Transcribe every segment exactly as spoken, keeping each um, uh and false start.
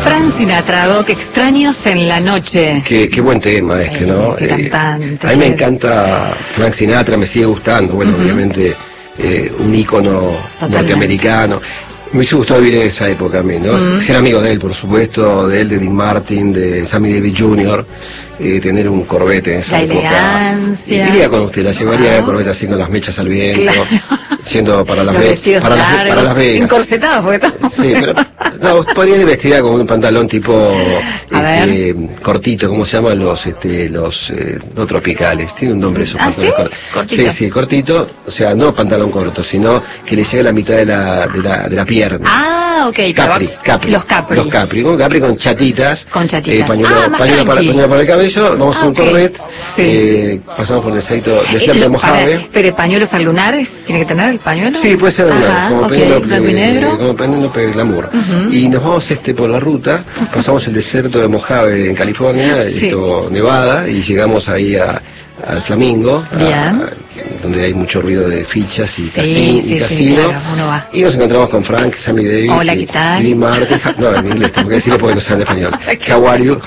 Frank Sinatra, Doc, Extraños en la Noche. Qué, qué buen tema este, eh, ¿no? Qué Eh, cantante. a mí me encanta Frank Sinatra, me sigue gustando, bueno, uh-huh. obviamente eh, un ícono Totalmente. norteamericano. Me hubiese gustado vivir en esa época a mí, ¿no? Mm. Ser amigo de él, por supuesto, de él, de Dean Martin, de Sammy Davis junior, eh, tener un Corvette en esa la época. Elegancia. Iría con usted, la llevaría wow. de Corvette así con las mechas al viento, claro. Siendo para las, ve para, las, para las Vegas. Encorsetados, porque todo. Sí, pero no, podría ir vestida con un pantalón tipo este, cortito, ¿cómo se llaman los este, los eh, no tropicales? Tiene un nombre esos ¿Ah, pantalones. ¿sí? Cortito. Sí, sí, cortito, o sea, no pantalón corto, sino que le llegue a la mitad de la, de la, de la pierna. Ah, ok. Capri, Capri. Los Capri. Los Capri, con Capri con chatitas. Con chatitas. Eh, pañuelo, ah, pañuelo, para, pañuelo para el cabello, vamos ah, a un okay. Corvette, sí. eh, pasamos por el aceito de siempre eh, Mojave. Pero pañuelos al lunares, ¿tiene que tener el pañuelo? Sí, puede ser Ajá, como okay. Penélope, como Penélope Glamour. Uh-huh. Y nos vamos este por la ruta, pasamos el desierto de Mojave en California, sí. esto, Nevada, y llegamos ahí a, al Flamingo, a, donde hay mucho ruido de fichas y, sí, casi, sí, y casino. Sí, claro, uno va. Y nos encontramos con Frank, Sammy Davis, Hola, y, ¿qué tal? y Dean Martin. No, en inglés, tengo que decirlo porque no saben español. How are you?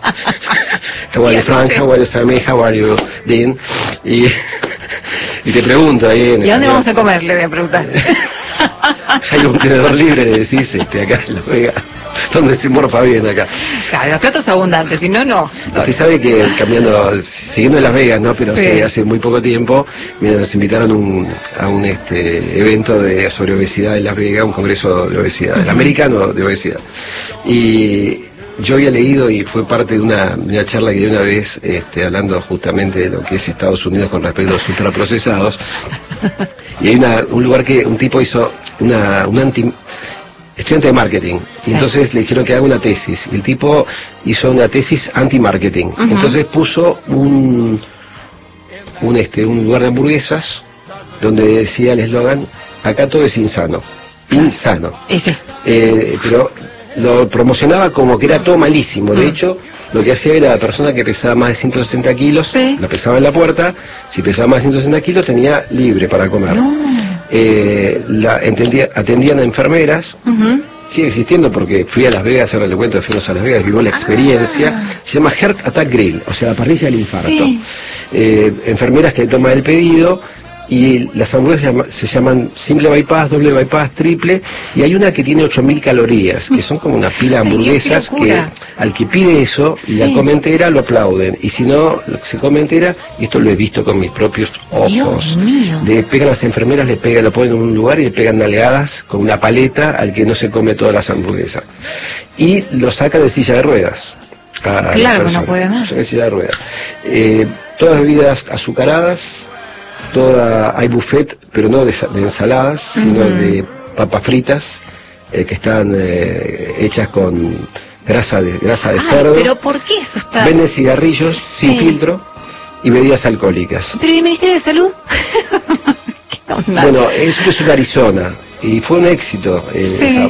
How are you, Frank? How are you, Sammy? How are you, Dean? Y, y te pregunto ahí... En ¿Y a dónde vamos a comer? Le voy a preguntar. Hay un tenedor libre de decís, este, acá en Las Vegas, donde se morfa bien acá. Claro, los platos abundantes, si no, no. Usted sabe que cambiando, siguiendo en Las Vegas, ¿no? Pero sí. hace, hace muy poco tiempo, mira, nos invitaron un, a un este evento de sobre obesidad en Las Vegas, un congreso de obesidad, uh-huh. el americano de obesidad. Y yo había leído y fue parte de una, una charla que di una vez, este, hablando justamente de lo que es Estados Unidos con respecto a los ultraprocesados. Y hay una, un lugar que un tipo hizo una, un anti, estudiante de marketing, y sí. entonces le dijeron que haga una tesis, y el tipo hizo una tesis anti-marketing, uh-huh. entonces puso un, un, este, un lugar de hamburguesas, donde decía el eslogan, acá todo es insano, insano, Ese. Eh, pero lo promocionaba como que era todo malísimo, de mm. hecho, lo que hacía era la persona que pesaba más de ciento sesenta kilos, sí. la pesaba en la puerta, si pesaba más de ciento sesenta kilos tenía libre para comer. No. Eh, la, entendía, atendían a enfermeras, uh-huh. sigue existiendo porque fui a Las Vegas, ahora le cuento que fuimos a Las Vegas, vivimos la experiencia, ah. se llama Heart Attack Grill, o sea, la parrilla del infarto. Sí. Eh, enfermeras que le toman el pedido, y las hamburguesas se llaman simple bypass, doble bypass, triple, y hay una que tiene ocho mil calorías, que son como una pila de hamburguesas que al que pide eso y sí. la come entera lo aplauden, y si no se come entera, y esto lo he visto con mis propios ojos, le pegan las enfermeras, le pegan, lo ponen en un lugar y le pegan nalgadas con una paleta al que no se come todas las hamburguesas, y lo sacan de silla de ruedas. Claro, no puede más. De silla de ruedas. Eh, todas bebidas azucaradas, toda, hay buffet, pero no de, de ensaladas, uh-huh. sino de papas fritas, eh, que están eh, hechas con grasa de grasa de Ay, cerdo. ¿Pero por qué eso está? Venden cigarrillos sí. sin filtro y bebidas alcohólicas. ¿Pero y el Ministerio de Salud? Bueno, eso es en Arizona, y fue un éxito. Eh, sí. esa,